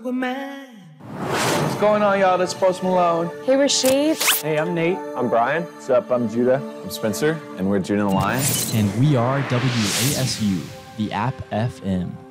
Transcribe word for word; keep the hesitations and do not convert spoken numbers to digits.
the man. What's going on, y'all? That's Post Malone. Hey, Rashid. Hey, I'm Nate. I'm Brian. What's up? I'm Judah. I'm Spencer, and we're Judah and the Lion. And we are W A S U, the App F M.